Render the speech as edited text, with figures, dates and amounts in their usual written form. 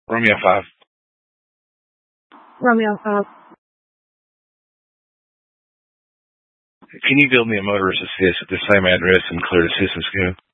Romeo 5. Romeo 5. Can you build me a motorist assist at the same address and clear the systems good?